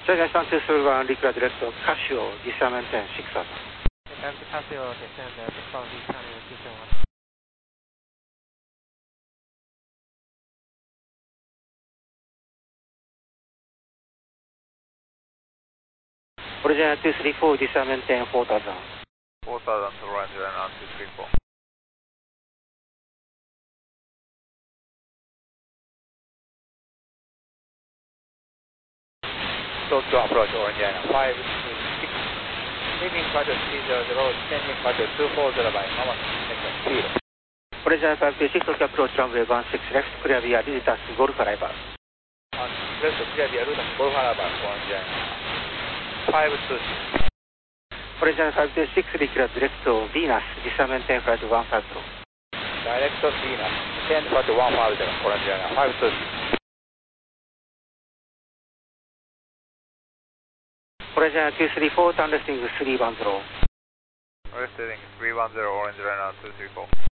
Surgeon 321, Liquid Direct, Casio, Disarm 10, 6 out. Casio, descend, respond, Disarm 6 Original 234, Disarm 10, 4000. 4000 to range and 234. So to approach Orange Island 526. Leaving Quadrant 300, descending Quadrant 240 by normal section speed. Original 526, OK approach runway 16 left, clear via Visitas Golf Arrival. Left clear via Visitas Golf Arrival, Orange Island 526. Original 526, Liquid Direct, Venus, Disarm 10, flight 150. Direct Venus, 10 flight 150, Orange Island 526. Original 234, turn resting 310. Resting 310, Orange Island 234.